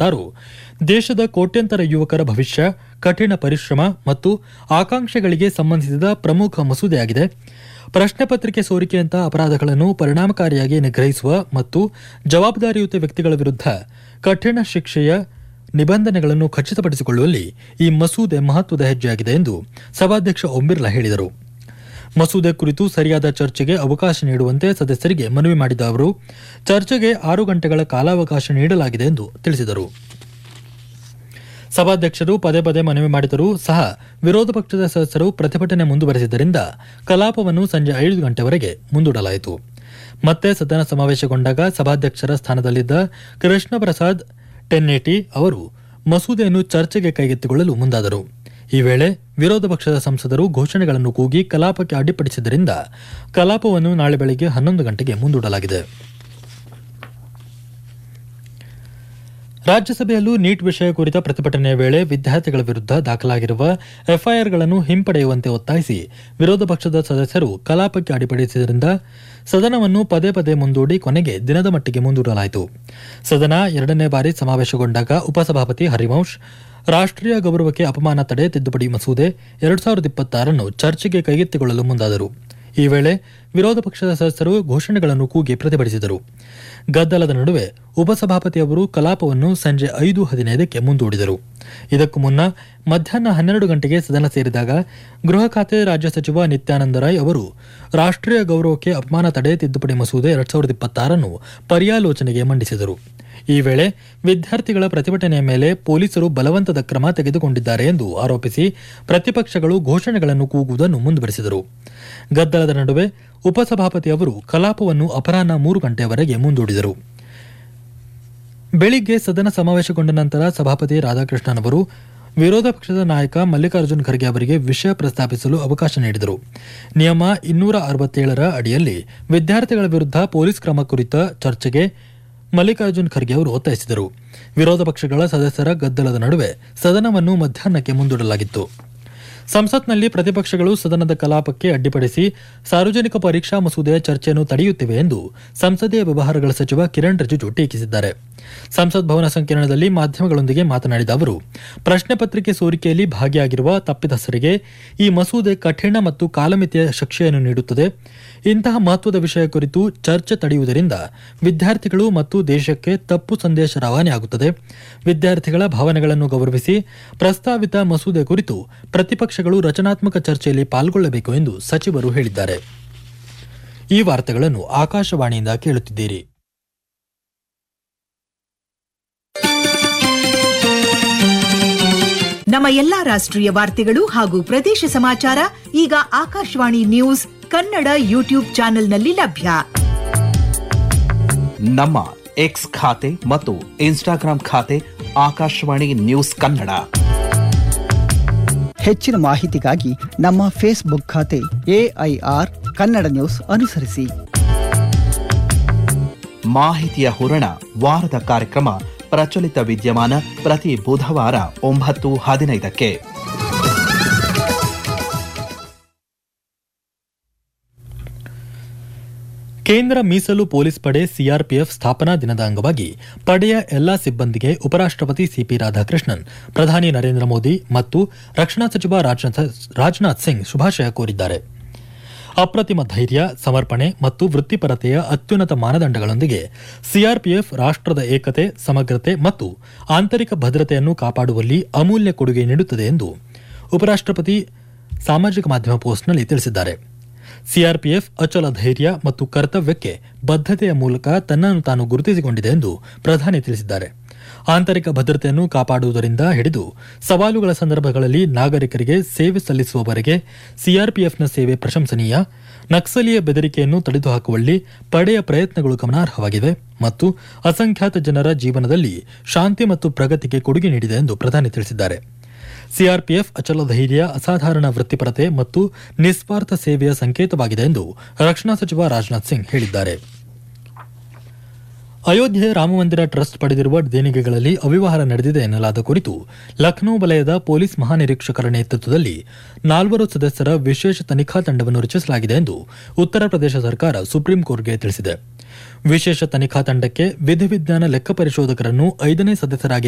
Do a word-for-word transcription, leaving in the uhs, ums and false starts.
ಇಪ್ಪತ್ತಾರು ದೇಶದ ಕೋಟ್ಯಂತರ ಯುವಕರ ಭವಿಷ್ಯ, ಕಠಿಣ ಪರಿಶ್ರಮ ಮತ್ತು ಆಕಾಂಕ್ಷೆಗಳಿಗೆ ಸಂಬಂಧಿಸಿದ ಪ್ರಮುಖ ಮಸೂದೆಯಾಗಿದೆ. ಪ್ರಶ್ನೆ ಪತ್ರಿಕೆ ಸೋರಿಕೆಯಂತಹ ಅಪರಾಧಗಳನ್ನು ಪರಿಣಾಮಕಾರಿಯಾಗಿ ನಿಗ್ರಹಿಸುವ ಮತ್ತು ಜವಾಬ್ದಾರಿಯುತ ವ್ಯಕ್ತಿಗಳ ವಿರುದ್ಧ ಕಠಿಣ ಶಿಕ್ಷೆಯ ನಿಬಂಧನೆಗಳನ್ನು ಖಚಿತಪಡಿಸಿಕೊಳ್ಳುವಲ್ಲಿ ಈ ಮಸೂದೆ ಮಹತ್ವದ ಹೆಜ್ಜೆಯಾಗಿದೆ ಎಂದು ಸಭಾಧ್ಯಕ್ಷ ಓಂ ಬಿರ್ಲಾ ಹೇಳಿದರು. ಮಸೂದೆ ಕುರಿತು ಸರಿಯಾದ ಚರ್ಚೆಗೆ ಅವಕಾಶ ನೀಡುವಂತೆ ಸದಸ್ಯರಿಗೆ ಮನವಿ ಮಾಡಿದ ಅವರು, ಚರ್ಚೆಗೆ ಆರು ಗಂಟೆಗಳ ಕಾಲಾವಕಾಶ ನೀಡಲಾಗಿದೆ ಎಂದು ತಿಳಿಸಿದರು. ಸಭಾಧ್ಯಕ್ಷರು ಪದೇ ಪದೇ ಮನವಿ ಮಾಡಿದರೂ ಸಹ ವಿರೋಧ ಪಕ್ಷದ ಸದಸ್ಯರು ಪ್ರತಿಭಟನೆ ಮುಂದುವರೆಸಿದ್ದರಿಂದ ಕಲಾಪವನ್ನು ಸಂಜೆ ಐದು ಗಂಟೆವರೆಗೆ ಮುಂದೂಡಲಾಯಿತು. ಮತ್ತೆ ಸದನ ಸಮಾವೇಶಗೊಂಡಾಗ ಸಭಾಧ್ಯಕ್ಷರ ಸ್ಥಾನದಲ್ಲಿದ್ದ ಕೃಷ್ಣ ಪ್ರಸಾದ್ ಟೆನ್ನೇಟಿ ಅವರು ಮಸೂದೆಯನ್ನು ಚರ್ಚೆಗೆ ಕೈಗೆತ್ತಿಕೊಳ್ಳಲು ಮುಂದಾದರು. ಈ ವೇಳೆ ವಿರೋಧ ಪಕ್ಷದ ಸಂಸದರು ಘೋಷಣೆಗಳನ್ನು ಕೂಗಿ ಕಲಾಪಕ್ಕೆ ಅಡ್ಡಿಪಡಿಸಿದ್ದರಿಂದ ಕಲಾಪವನ್ನು ನಾಳೆ ಬೆಳಗ್ಗೆ ಹನ್ನೊಂದು ಗಂಟೆಗೆ ಮುಂದೂಡಲಾಗಿದೆ. ರಾಜ್ಯಸಭೆಯಲ್ಲೂ ನೀಟ್ ವಿಷಯ ಕುರಿತ ಪ್ರತಿಭಟನೆಯ ವೇಳೆ ವಿದ್ಯಾರ್ಥಿಗಳ ವಿರುದ್ಧ ದಾಖಲಾಗಿರುವ ಎಫ್ಐಆರ್ಗಳನ್ನು ಹಿಂಪಡೆಯುವಂತೆ ಒತ್ತಾಯಿಸಿ ವಿರೋಧ ಪಕ್ಷದ ಸದಸ್ಯರು ಕಲಾಪಕ್ಕೆ ಅಡ್ಡಿಪಡಿಸಿದ್ದರಿಂದ ಸದನವನ್ನು ಪದೇ ಪದೇ ಮುಂದೂಡಿ ಕೊನೆಗೆ ದಿನದ ಮಟ್ಟಿಗೆ ಮುಂದೂಡಲಾಯಿತು. ಸದನ ಎರಡನೇ ಬಾರಿ ಸಮಾವೇಶಗೊಂಡಾಗ ಉಪಸಭಾಪತಿ ಹರಿವಂಶ್ ರಾಷ್ಟ್ರೀಯ ಗೌರವಕ್ಕೆ ಅಪಮಾನ ತಡೆ ತಿದ್ದುಪಡಿ ಮಸೂದೆ ಎರಡ್ ಸಾವಿರದ ಇಪ್ಪತ್ತಾರನ್ನು ಚರ್ಚೆಗೆ ಕೈಗೆತ್ತಿಕೊಳ್ಳಲು ಮುಂದಾದರು. ಈ ವೇಳೆ ವಿರೋಧ ಪಕ್ಷದ ಸದಸ್ಯರು ಘೋಷಣೆಗಳನ್ನು ಕೂಗಿ ಪ್ರತಿಭಟಿಸಿದರು. ಗದ್ದಲದ ನಡುವೆ ಉಪಸಭಾಪತಿಯವರು ಕಲಾಪವನ್ನು ಸಂಜೆ ಐದು ಹದಿನೈದಕ್ಕೆ ಮುಂದೂಡಿದರು. ಇದಕ್ಕೂ ಮುನ್ನ ಮಧ್ಯಾಹ್ನ ಹನ್ನೆರಡು ಗಂಟೆಗೆ ಸದನ ಸೇರಿದಾಗ ಗೃಹ ಖಾತೆ ರಾಜ್ಯ ಸಚಿವ ನಿತ್ಯಾನಂದ ರಾಯ್ ಅವರು ರಾಷ್ಟ್ರೀಯ ಗೌರವಕ್ಕೆ ಅಪಮಾನ ತಡೆ ತಿದ್ದುಪಡಿ ಮಸೂದೆ ಎರಡ್ ಸಾವಿರದ ಇಪ್ಪತ್ತಾರನ್ನು ಪರ್ಯಾಲೋಚನೆಗೆ ಮಂಡಿಸಿದರು. ಈ ವೇಳೆ ವಿದ್ಯಾರ್ಥಿಗಳ ಪ್ರತಿಭಟನೆಯ ಮೇಲೆ ಪೊಲೀಸರು ಬಲವಂತದ ಕ್ರಮ ತೆಗೆದುಕೊಂಡಿದ್ದಾರೆ ಎಂದು ಆರೋಪಿಸಿ ಪ್ರತಿಪಕ್ಷಗಳು ಘೋಷಣೆಗಳನ್ನು ಕೂಗುವುದನ್ನು ಮುಂದುವರೆಸಿದರು. ಗದ್ದಲದ ನಡುವೆ ಉಪಸಭಾಪತಿ ಅವರು ಕಲಾಪವನ್ನು ಅಪರಾಹ್ನ ಮೂರು ಗಂಟೆಯವರೆಗೆ ಮುಂದೂಡಿದರು. ಬೆಳಿಗ್ಗೆ ಸದನ ಸಮಾವೇಶಗೊಂಡ ನಂತರ ಸಭಾಪತಿ ರಾಧಾಕೃಷ್ಣನ್ ಅವರು ವಿರೋಧ ಪಕ್ಷದ ನಾಯಕ ಮಲ್ಲಿಕಾರ್ಜುನ್ ಖರ್ಗೆ ಅವರಿಗೆ ವಿಷಯ ಪ್ರಸ್ತಾಪಿಸಲು ಅವಕಾಶ ನೀಡಿದರು. ನಿಯಮ ಇನ್ನೂರ ಅರವತ್ತೇಳರ ಅಡಿಯಲ್ಲಿ ವಿದ್ಯಾರ್ಥಿಗಳ ವಿರುದ್ಧ ಪೊಲೀಸ್ ಕ್ರಮ ಕುರಿತ ಚರ್ಚೆಗೆ ಮಲ್ಲಿಕಾರ್ಜುನ್ ಖರ್ಗೆ ಅವರು ಒತ್ತಾಯಿಸಿದರು. ವಿರೋಧ ಪಕ್ಷಗಳ ಸದಸ್ಯರ ಗದ್ದಲದ ನಡುವೆ ಸದನವನ್ನು ಮಧ್ಯಾಹ್ನಕ್ಕೆ ಮುಂದೂಡಲಾಗಿತ್ತು. ಸಂಸತ್ನಲ್ಲಿ ಪ್ರತಿಪಕ್ಷಗಳು ಸದನದ ಕಲಾಪಕ್ಕೆ ಅಡ್ಡಿಪಡಿಸಿ ಸಾರ್ವಜನಿಕ ಪರೀಕ್ಷಾ ಮಸೂದೆಯ ಚರ್ಚೆಯನ್ನು ತಡೆಯುತ್ತಿವೆ ಎಂದು ಸಂಸದೀಯ ವ್ಯವಹಾರಗಳ ಸಚಿವ ಕಿರಣ್ ರಿಜಿಜು ಟೀಕಿಸಿದ್ದಾರೆ. ಸಂಸತ್ ಭವನ ಸಂಕೀರ್ಣದಲ್ಲಿ ಮಾಧ್ಯಮಗಳೊಂದಿಗೆ ಮಾತನಾಡಿದ ಅವರು, ಪ್ರಶ್ನೆ ಪತ್ರಿಕೆ ಸೋರಿಕೆಯಲ್ಲಿ ಭಾಗಿಯಾಗಿರುವ ತಪ್ಪಿತಸ್ಥರಿಗೆ ಈ ಮಸೂದೆ ಕಠಿಣ ಮತ್ತು ಕಾಲಮಿತಿಯ ಶಿಕ್ಷೆಯನ್ನು ನೀಡುತ್ತದೆ. ಇಂತಹ ಮಹತ್ವದ ವಿಷಯ ಕುರಿತು ಚರ್ಚೆ ತಡೆಯುವುದರಿಂದ ವಿದ್ಯಾರ್ಥಿಗಳು ಮತ್ತು ದೇಶಕ್ಕೆ ತಪ್ಪು ಸಂದೇಶ ರವಾನೆಯಾಗುತ್ತದೆ. ವಿದ್ಯಾರ್ಥಿಗಳ ಭಾವನೆಗಳನ್ನು ಗೌರವಿಸಿ ಪ್ರಸ್ತಾವಿತ ಮಸೂದೆ ಕುರಿತು ಪ್ರತಿಪಕ್ಷಗಳು ರಚನಾತ್ಮಕ ಚರ್ಚೆಯಲ್ಲಿ ಪಾಲ್ಗೊಳ್ಳಬೇಕು ಎಂದು ಸಚಿವರು ಹೇಳಿದ್ದಾರೆ. ಈ ವಾರ್ತೆಗಳನ್ನು ಆಕಾಶವಾಣಿಯಿಂದ ಕೇಳುತ್ತಿದ್ದೀರಿ. ನಮ್ಮ ಎಲ್ಲಾ ರಾಷ್ಟ್ರೀಯ ವಾರ್ತೆಗಳು ಹಾಗೂ ಪ್ರದೇಶ ಸಮಾಚಾರ ಈಗ ಆಕಾಶವಾಣಿ ನ್ಯೂಸ್ ಕನ್ನಡ ಯೂಟ್ಯೂಬ್ ಚಾನೆಲ್ನಲ್ಲಿ ಲಭ್ಯ. ನಮ್ಮ ಎಕ್ಸ್ ಖಾತೆ ಮತ್ತು ಇನ್ಸ್ಟಾಗ್ರಾಂ ಖಾತೆ ಆಕಾಶವಾಣಿ ನ್ಯೂಸ್ ಕನ್ನಡ. ಹೆಚ್ಚಿನ ಮಾಹಿತಿಗಾಗಿ ನಮ್ಮ ಫೇಸ್ಬುಕ್ ಖಾತೆ ಎಐಆರ್ ಕನ್ನಡ ನ್ಯೂಸ್ ಅನುಸರಿಸಿ. ಮಾಹಿತಿಯ ಹೂರಣ ವಾರದ ಕಾರ್ಯಕ್ರಮ ಪ್ರಚಲಿತ ವಿದ್ಯಮಾನ ಪ್ರತಿ ಬುಧವಾರ ಒಂಬತ್ತು ಹದಿನೈದಕ್ಕೆ. ಕೇಂದ್ರ ಮೀಸಲು ಪೊಲೀಸ್ ಪಡೆ ಸಿಆರ್ಪಿಎಫ್ ಸ್ಥಾಪನಾ ದಿನದ ಅಂಗವಾಗಿ ಪಡೆಯ ಎಲ್ಲಾ ಸಿಬ್ಬಂದಿಗೆ ಉಪರಾಷ್ಟಪತಿ ಸಿಪಿ ರಾಧಾಕೃಷ್ಣನ್, ಪ್ರಧಾನಿ ನರೇಂದ್ರ ಮೋದಿ ಮತ್ತು ರಕ್ಷಣಾ ಸಚಿವ ರಾಜನಾಥ್ ಸಿಂಗ್ ಶುಭಾಶಯ ಕೋರಿದ್ದಾರೆ. ಅಪ್ರತಿಮ ಧೈರ್ಯ, ಸಮರ್ಪಣೆ ಮತ್ತು ವೃತ್ತಿಪರತೆಯ ಅತ್ಯುನ್ನತ ಮಾನದಂಡಗಳೊಂದಿಗೆ ಸಿಆರ್ಪಿಎಫ್ ರಾಷ್ಟ್ರದ ಏಕತೆ, ಸಮಗ್ರತೆ ಮತ್ತು ಆಂತರಿಕ ಭದ್ರತೆಯನ್ನು ಕಾಪಾಡುವಲ್ಲಿ ಅಮೂಲ್ಯ ಕೊಡುಗೆ ನೀಡುತ್ತದೆ ಎಂದು ಉಪರಾಷ್ಟಪತಿ ಸಾಮಾಜಿಕ ಮಾಧ್ಯಮ ಪೋಸ್ಟ್ನಲ್ಲಿ ತಿಳಿಸಿದ್ದಾರೆ. ಸಿಆರ್ಪಿಎಫ್ ಅಚಲ ಧೈರ್ಯ ಮತ್ತು ಕರ್ತವ್ಯಕ್ಕೆ ಬದ್ಧತೆಯ ಮೂಲಕ ತನ್ನನ್ನು ತಾನು ಗುರುತಿಸಿಕೊಂಡಿದೆ ಎಂದು ಪ್ರಧಾನಿ ತಿಳಿಸಿದ್ದಾರೆ. ಆಂತರಿಕ ಭದ್ರತೆಯನ್ನು ಕಾಪಾಡುವುದರಿಂದ ಹಿಡಿದು ಸವಾಲುಗಳ ಸಂದರ್ಭಗಳಲ್ಲಿ ನಾಗರಿಕರಿಗೆ ಸೇವೆ ಸಲ್ಲಿಸುವವರೆಗೆ ಸಿಆರ್ಪಿಎಫ್ನ ಸೇವೆ ಪ್ರಶಂಸನೀಯ. ನಕ್ಸಲೀಯ ಬೆದರಿಕೆಯನ್ನು ತಡೆದುಹಾಕುವಲ್ಲಿ ಪಡೆಯ ಪ್ರಯತ್ನಗಳು ಗಮನಾರ್ಹವಾಗಿವೆ ಮತ್ತು ಅಸಂಖ್ಯಾತ ಜನರ ಜೀವನದಲ್ಲಿ ಶಾಂತಿ ಮತ್ತು ಪ್ರಗತಿಗೆ ಕೊಡುಗೆ ನೀಡಿದೆ ಎಂದು ಪ್ರಧಾನಿ ತಿಳಿಸಿದ್ದಾರೆ. ಸಿಆರ್ಪಿಎಫ್ ಅಚಲ ಧೈರ್ಯ, ಅಸಾಧಾರಣ ವೃತ್ತಿಪರತೆ ಮತ್ತು ನಿಸ್ವಾರ್ಥ ಸೇವೆಯ ಸಂಕೇತವಾಗಿದೆ ಎಂದು ರಕ್ಷಣಾ ಸಚಿವ ರಾಜನಾಥ್ ಸಿಂಗ್ ಹೇಳಿದ್ದಾರೆ. ಅಯೋಧ್ಯೆ ರಾಮಮಂದಿರ ಟ್ರಸ್ಟ್ ಪಡೆದಿರುವ ದೇಣಿಗೆಗಳಲ್ಲಿ ಅವ್ಯವಹಾರ ನಡೆದಿದೆ ಎನ್ನಲಾದ ಕುರಿತು ಲಖನೌ ವಲಯದ ಪೊಲೀಸ್ ಮಹಾನಿರೀಕ್ಷಕರ ನೇತೃತ್ವದಲ್ಲಿ ನಾಲ್ವರು ಸದಸ್ಯರ ವಿಶೇಷ ತನಿಖಾ ತಂಡವನ್ನು ರಚಿಸಲಾಗಿದೆ ಎಂದು ಉತ್ತರ ಪ್ರದೇಶ ಸರ್ಕಾರ ಸುಪ್ರೀಂ ಕೋರ್ಟ್ಗೆ ತಿಳಿಸಿದೆ. ವಿಶೇಷ ತನಿಖಾ ತಂಡಕ್ಕೆ ವಿಧಿವಿಜ್ಞಾನ ಲೆಕ್ಕ ಪರಿಶೋಧಕರನ್ನು ಐದನೇ ಸದಸ್ಯರಾಗಿ